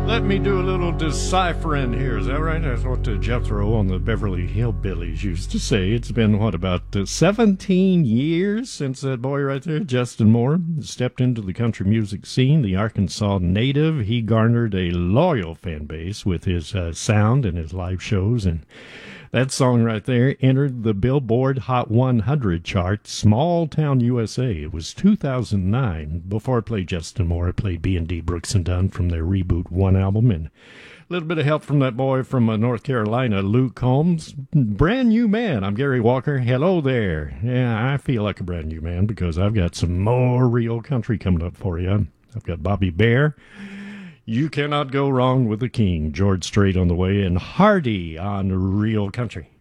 Let me do a little deciphering here. Is that right? That's what Jethro on the Beverly Hillbillies used to say. It's been, about 17 years since that boy right there, Justin Moore, stepped into the country music scene. The Arkansas native, he garnered a loyal fan base with his sound and his live shows, and that song right there entered the Billboard Hot 100 chart, Small Town USA. It was 2009. Before I played Justin Moore, I played B&D Brooks and Dunn from their Reboot 1 album, and a little bit of help from that boy from North Carolina, Luke Combs. Brand new man. I'm Gary Walker. Hello there. Yeah, I feel like a brand new man because I've got some more real country coming up for you. I've got Bobby Bare. You cannot go wrong with the king. George Strait on the way, and Hardy on Real Country.